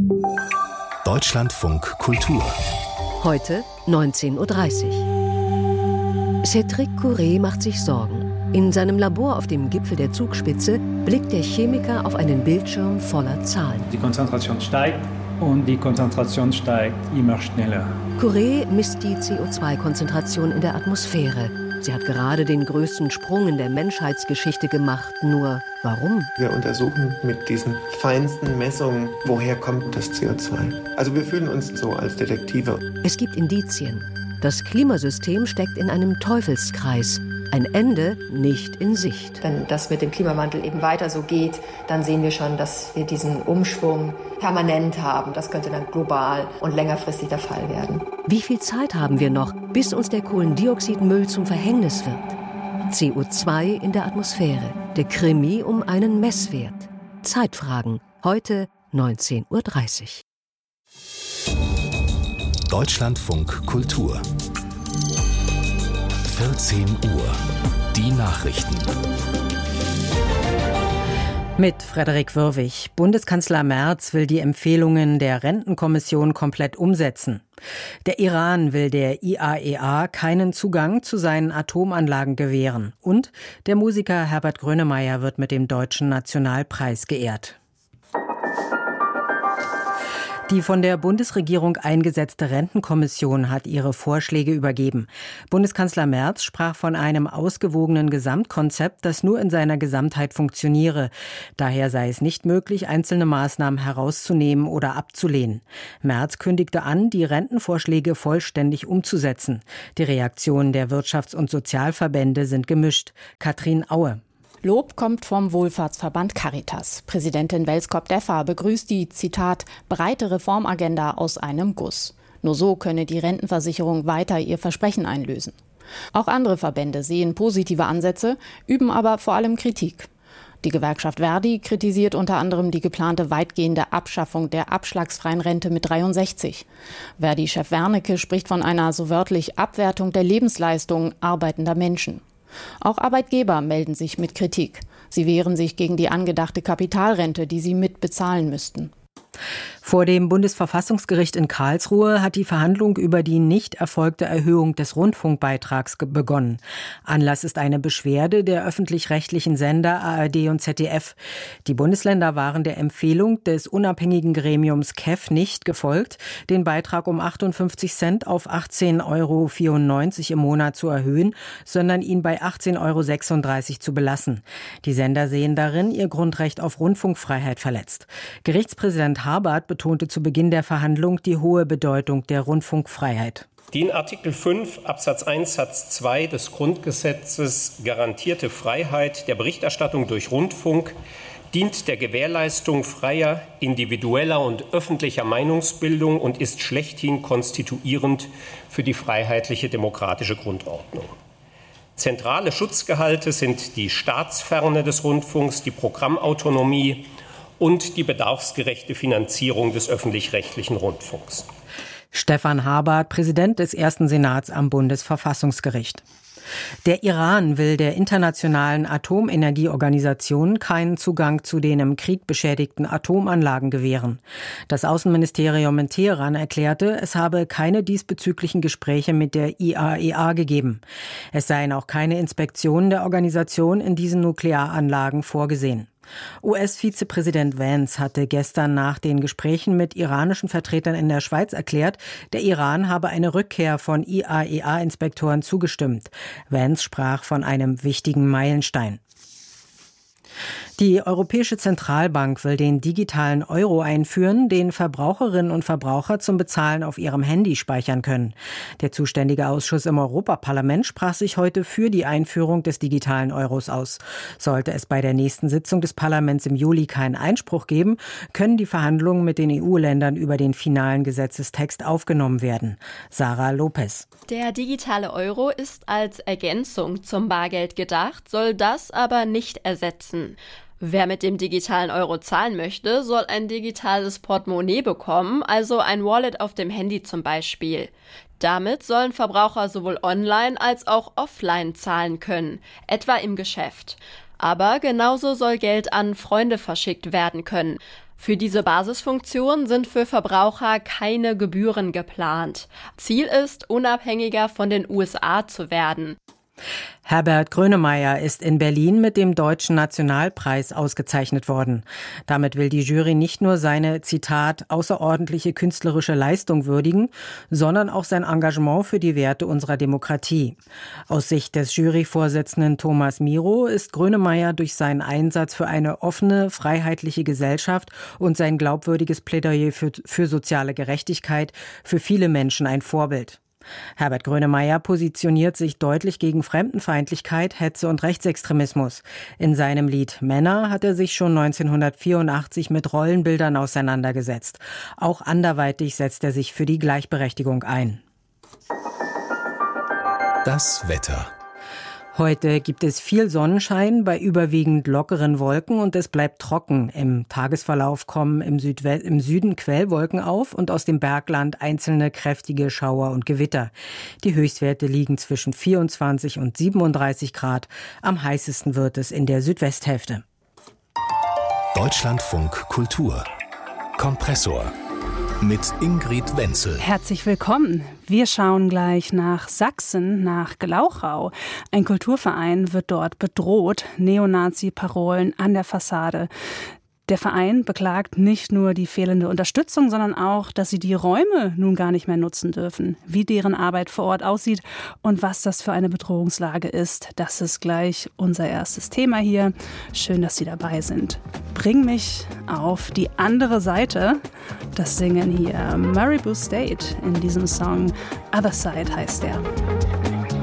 Deutschlandfunk Kultur. Heute 19:30 Uhr. Cédric Courret macht sich Sorgen. In seinem Labor auf dem Gipfel der Zugspitze blickt der Chemiker auf einen Bildschirm voller Zahlen. Die Konzentration steigt und die Konzentration steigt immer schneller. Courret misst die CO2-Konzentration in der Atmosphäre. Sie hat gerade den größten Sprung in der Menschheitsgeschichte gemacht. Nur warum? Wir untersuchen mit diesen feinsten Messungen, woher kommt das CO2. Also wir fühlen uns so als Detektive. Es gibt Indizien. Das Klimasystem steckt in einem Teufelskreis. Ein Ende nicht in Sicht. Wenn das mit dem Klimawandel eben weiter so geht, dann sehen wir schon, dass wir diesen Umschwung permanent haben. Das könnte dann global und längerfristig der Fall werden. Wie viel Zeit haben wir noch, bis uns der Kohlendioxidmüll zum Verhängnis wird? CO2 in der Atmosphäre. Der Krimi um einen Messwert. Zeitfragen. Heute 19:30 Uhr. Deutschlandfunk Kultur. 14 Uhr. Die Nachrichten. Mit Frederik Wörwig. Bundeskanzler Merz will die Empfehlungen der Rentenkommission komplett umsetzen. Der Iran will der IAEA keinen Zugang zu seinen Atomanlagen gewähren. Und der Musiker Herbert Grönemeyer wird mit dem Deutschen Nationalpreis geehrt. Die von der Bundesregierung eingesetzte Rentenkommission hat ihre Vorschläge übergeben. Bundeskanzler Merz sprach von einem ausgewogenen Gesamtkonzept, das nur in seiner Gesamtheit funktioniere. Daher sei es nicht möglich, einzelne Maßnahmen herauszunehmen oder abzulehnen. Merz kündigte an, die Rentenvorschläge vollständig umzusetzen. Die Reaktionen der Wirtschafts- und Sozialverbände sind gemischt. Katrin Aue. Lob kommt vom Wohlfahrtsverband Caritas. Präsidentin Welskop-Deffer begrüßt die, Zitat, breite Reformagenda aus einem Guss. Nur so könne die Rentenversicherung weiter ihr Versprechen einlösen. Auch andere Verbände sehen positive Ansätze, üben aber vor allem Kritik. Die Gewerkschaft Verdi kritisiert unter anderem die geplante weitgehende Abschaffung der abschlagsfreien Rente mit 63. Verdi-Chef Wernicke spricht von einer so wörtlich Abwertung der Lebensleistung arbeitender Menschen. Auch Arbeitgeber melden sich mit Kritik. Sie wehren sich gegen die angedachte Kapitalrente, die sie mitbezahlen müssten. Vor dem Bundesverfassungsgericht in Karlsruhe hat die Verhandlung über die nicht erfolgte Erhöhung des Rundfunkbeitrags begonnen. Anlass ist eine Beschwerde der öffentlich-rechtlichen Sender ARD und ZDF. Die Bundesländer waren der Empfehlung des unabhängigen Gremiums KEF nicht gefolgt, den Beitrag um 58 Cent auf 18,94 € im Monat zu erhöhen, sondern ihn bei 18,36 € zu belassen. Die Sender sehen darin ihr Grundrecht auf Rundfunkfreiheit verletzt. Gerichtspräsident Habart betonte zu Beginn der Verhandlung die hohe Bedeutung der Rundfunkfreiheit. Die in Artikel 5 Absatz 1 Satz 2 des Grundgesetzes garantierte Freiheit der Berichterstattung durch Rundfunk dient der Gewährleistung freier, individueller und öffentlicher Meinungsbildung und ist schlechthin konstituierend für die freiheitliche demokratische Grundordnung. Zentrale Schutzgehalte sind die Staatsferne des Rundfunks, die Programmautonomie und die bedarfsgerechte Finanzierung des öffentlich-rechtlichen Rundfunks. Stefan Habart, Präsident des ersten Senats am Bundesverfassungsgericht. Der Iran will der internationalen Atomenergieorganisation keinen Zugang zu den im Krieg beschädigten Atomanlagen gewähren. Das Außenministerium in Teheran erklärte, es habe keine diesbezüglichen Gespräche mit der IAEA gegeben. Es seien auch keine Inspektionen der Organisation in diesen Nuklearanlagen vorgesehen. US-Vizepräsident Vance hatte gestern nach den Gesprächen mit iranischen Vertretern in der Schweiz erklärt, der Iran habe eine Rückkehr von IAEA-Inspektoren zugestimmt. Vance sprach von einem wichtigen Meilenstein. Die Europäische Zentralbank will den digitalen Euro einführen, den Verbraucherinnen und Verbraucher zum Bezahlen auf ihrem Handy speichern können. Der zuständige Ausschuss im Europaparlament sprach sich heute für die Einführung des digitalen Euros aus. Sollte es bei der nächsten Sitzung des Parlaments im Juli keinen Einspruch geben, können die Verhandlungen mit den EU-Ländern über den finalen Gesetzestext aufgenommen werden. Sarah Lopez. Der digitale Euro ist als Ergänzung zum Bargeld gedacht, soll das aber nicht ersetzen. Wer mit dem digitalen Euro zahlen möchte, soll ein digitales Portemonnaie bekommen, also ein Wallet auf dem Handy zum Beispiel. Damit sollen Verbraucher sowohl online als auch offline zahlen können, etwa im Geschäft. Aber genauso soll Geld an Freunde verschickt werden können. Für diese Basisfunktion sind für Verbraucher keine Gebühren geplant. Ziel ist, unabhängiger von den USA zu werden. Herbert Grönemeyer ist in Berlin mit dem Deutschen Nationalpreis ausgezeichnet worden. Damit will die Jury nicht nur seine, Zitat, außerordentliche künstlerische Leistung würdigen, sondern auch sein Engagement für die Werte unserer Demokratie. Aus Sicht des Juryvorsitzenden Thomas Miro ist Grönemeyer durch seinen Einsatz für eine offene, freiheitliche Gesellschaft und sein glaubwürdiges Plädoyer für soziale Gerechtigkeit für viele Menschen ein Vorbild. Herbert Grönemeyer positioniert sich deutlich gegen Fremdenfeindlichkeit, Hetze und Rechtsextremismus. In seinem Lied Männer hat er sich schon 1984 mit Rollenbildern auseinandergesetzt. Auch anderweitig setzt er sich für die Gleichberechtigung ein. Das Wetter. Heute gibt es viel Sonnenschein bei überwiegend lockeren Wolken und es bleibt trocken. Im Tagesverlauf kommen im Süden Quellwolken auf und aus dem Bergland einzelne kräftige Schauer und Gewitter. Die Höchstwerte liegen zwischen 24 und 37 Grad. Am heißesten wird es in der Südwesthälfte. Deutschlandfunk Kultur. Kompressor. Mit Ingrid Wenzel. Herzlich willkommen. Wir schauen gleich nach Sachsen, nach Glauchau. Ein Kulturverein wird dort bedroht. Neonazi-Parolen an der Fassade. Der Verein beklagt nicht nur die fehlende Unterstützung, sondern auch, dass sie die Räume nun gar nicht mehr nutzen dürfen. Wie deren Arbeit vor Ort aussieht und was das für eine Bedrohungslage ist, das ist gleich unser erstes Thema hier. Schön, dass Sie dabei sind. Bring mich auf die andere Seite. Das singen hier Maribou State in diesem Song. Other Side heißt der.